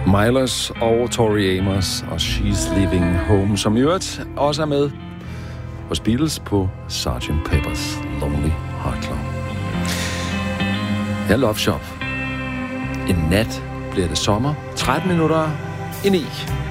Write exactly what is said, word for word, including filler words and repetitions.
Miles og Tori Amos og She's Leaving Home, som i øvrigt også er med hos Beatles på sergeant Pepper's Lonely Heart Club. Her Love Shop. En nat bliver det sommer. tretten minutter i ni.